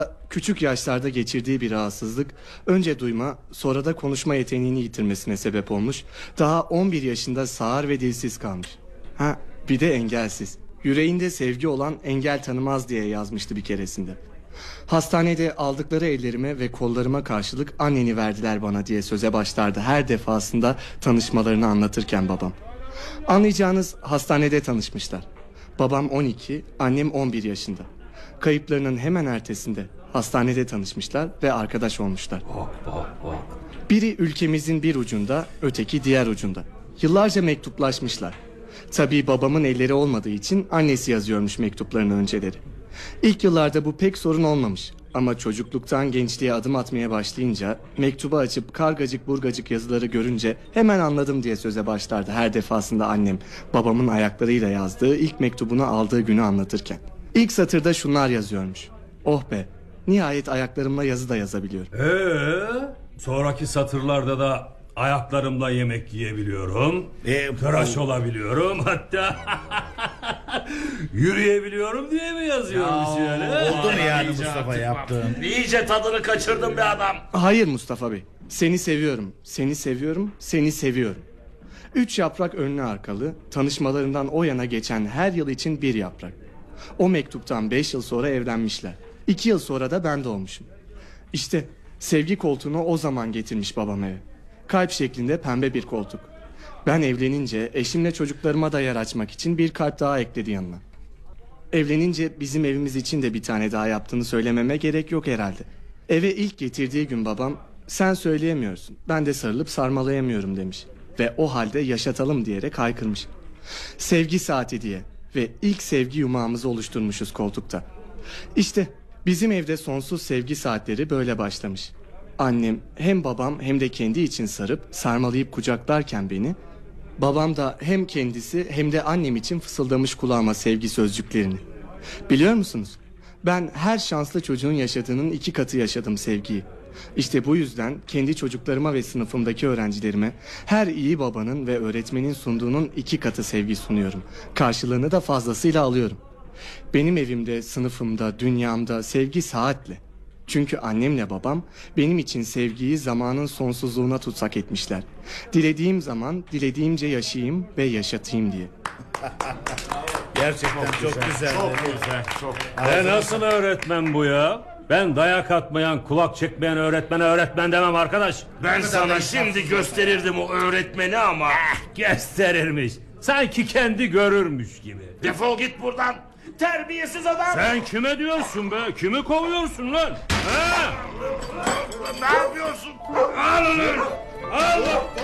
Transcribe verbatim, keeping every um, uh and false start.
Küçük yaşlarda geçirdiği bir rahatsızlık önce duyma sonra da konuşma yeteneğini yitirmesine sebep olmuş. Daha on bir yaşında sağır ve dilsiz kalmış. Ha bir de engelsiz. Yüreğinde sevgi olan engel tanımaz diye yazmıştı bir keresinde. Hastanede aldıkları ellerime ve kollarıma karşılık anneni verdiler bana diye söze başlardı her defasında tanışmalarını anlatırken babam. Anlayacağınız hastanede tanışmışlar. Babam on iki, annem on bir yaşında. Kayıplarının hemen ertesinde hastanede tanışmışlar ve arkadaş olmuşlar. Bak bak bak. Biri ülkemizin bir ucunda, öteki diğer ucunda. Yıllarca mektuplaşmışlar. Tabii babamın elleri olmadığı için annesi yazıyormuş mektuplarını önceleri. İlk yıllarda bu pek sorun olmamış. Ama çocukluktan gençliğe adım atmaya başlayınca, mektubu açıp kargacık burgacık yazıları görünce hemen anladım diye söze başlardı her defasında annem, babamın ayaklarıyla yazdığı ilk mektubunu aldığı günü anlatırken. İlk satırda şunlar yazıyormuş. Oh be, nihayet ayaklarımla yazı da yazabiliyorum. Ee, sonraki satırlarda da ayaklarımla yemek yiyebiliyorum. Ee, tıraş olabiliyorum. Hatta yürüyebiliyorum diye mi yazıyormuş yani? Oldu mu yani Mustafa yaptığın? İyice tadını kaçırdın be adam. Hayır Mustafa Bey, seni seviyorum, seni seviyorum, seni seviyorum. Üç yaprak önlü arkalı, tanışmalarından o yana geçen her yıl için bir yaprak. O mektuptan beş yıl sonra evlenmişler. İki yıl sonra da ben doğmuşum. İşte sevgi koltuğunu o zaman getirmiş babam eve. Kalp şeklinde pembe bir koltuk. Ben evlenince eşimle çocuklarıma da yer açmak için bir kalp daha ekledi yanına. Evlenince bizim evimiz için de bir tane daha yaptığını söylememe gerek yok herhalde. Eve ilk getirdiği gün babam, sen söyleyemiyorsun, ben de sarılıp sarmalayamıyorum demiş. Ve o halde yaşatalım diyerek haykırmış. Sevgi saati diye ve ilk sevgi yumağımızı oluşturmuşuz koltukta. İşte bizim evde sonsuz sevgi saatleri böyle başlamış. Annem hem babam hem de kendi için sarıp sarmalayıp kucaklarken beni, babam da hem kendisi hem de annem için fısıldamış kulağıma sevgi sözcüklerini. Biliyor musunuz? Ben her şanslı çocuğun yaşadığının iki katı yaşadım sevgiyi. İşte bu yüzden kendi çocuklarıma ve sınıfımdaki öğrencilerime her iyi babanın ve öğretmenin sunduğunun iki katı sevgi sunuyorum. Karşılığını da fazlasıyla alıyorum. Benim evimde, sınıfımda, dünyamda sevgi saatle. Çünkü annemle babam benim için sevgiyi zamanın sonsuzluğuna tutsak etmişler. Dilediğim zaman dilediğimce yaşayayım ve yaşatayım diye. Gerçekten çok, çok güzel. Çok güzel, çok. E nasıl öğretmen bu ya? Ben dayak atmayan, kulak çekmeyen öğretmene öğretmen demem arkadaş. Ben sana şimdi gösterirdim o öğretmeni ama. Gösterirmiş. Sanki kendi görürmüş gibi. Defol git buradan. Terbiyesiz adam. Sen kime diyorsun be? Kimi kovuyorsun lan? Ha? Ne yapıyorsun? Al lan! Al!